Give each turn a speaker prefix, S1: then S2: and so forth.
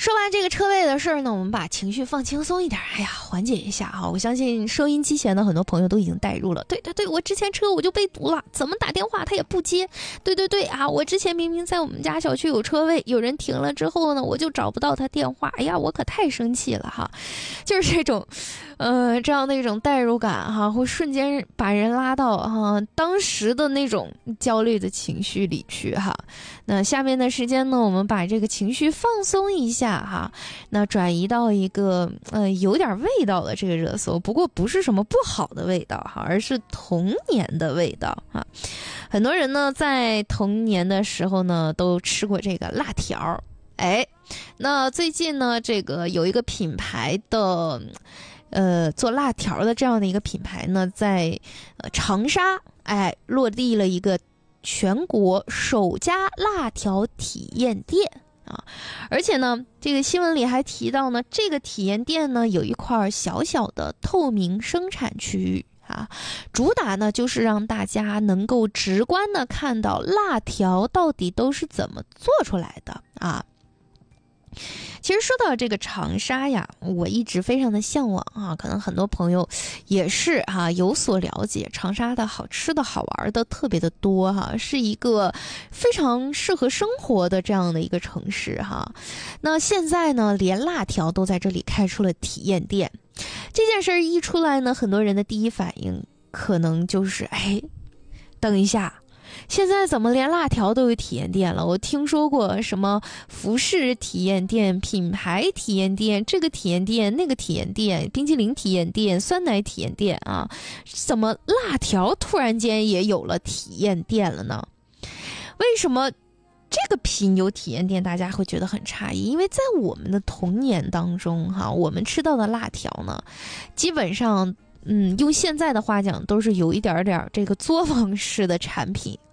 S1: 说完这个车位的事儿呢，我们把情绪放轻松一点，缓解一下哈。我相信收音机前的很多朋友都已经带入了。对，我之前车我就被堵了，怎么打电话他也不接。对啊，我之前明明在我们家小区有车位，有人停了之后呢，我就找不到他电话。我可太生气了哈。就是这种，这样的一种代入感哈，会瞬间把人拉到当时的那种焦虑的情绪里去哈。那下面的时间呢，我们把这个情绪放松一下哈，那转移到一个有点味道的这个热搜，不过不是什么不好的味道哈，而是童年的味道哈。很多人呢在童年的时候呢都吃过这个辣条，那最近呢这个有一个品牌的做辣条的这样的一个品牌呢，在长沙落地了一个全国首家辣条体验店啊，而且呢，这个新闻里还提到呢，这个体验店呢有一块小小的透明生产区域啊，主打呢就是让大家能够直观的看到辣条到底都是怎么做出来的啊。其实说到这个长沙呀，我一直非常的向往啊，可能很多朋友也是有所了解，长沙的好吃的好玩的特别的多哈，是一个非常适合生活的这样的一个城市哈。那现在呢，连辣条都在这里开出了体验店，这件事儿一出来呢，很多人的第一反应可能就是等一下，现在怎么连辣条都有体验店了？我听说过什么服饰体验店、品牌体验店，这个体验店、那个体验店、冰淇淋体验店、酸奶体验店啊，怎么辣条突然间也有了体验店了呢？为什么这个品有体验店大家会觉得很诧异？因为在我们的童年当中我们吃到的辣条呢，基本上用现在的话讲，都是有一点这个作坊式的产品